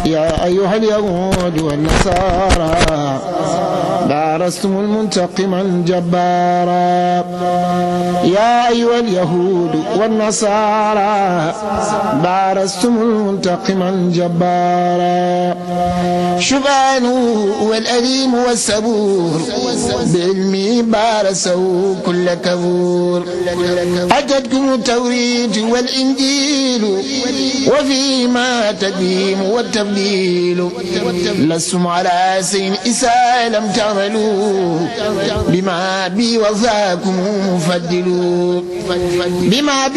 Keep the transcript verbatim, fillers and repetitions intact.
يا أيها اليهود والنصارى بارزتم المنتقم الجبارا يا أيها اليهود والنصارى بارزتم المنتقم الجبارا شبانه والأليم والسبور بعلمي بارسوا كل كفور أتتكم التوريد والإنجيل وفيما تديم والتبديل لستم على سين إساء لم تعملوا بما بي وفاكم مفدلوا بما